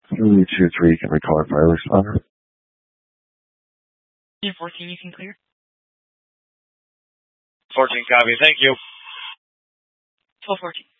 323, can we call our fire responder? 14, you can clear. 14, copy. Thank you. 1214.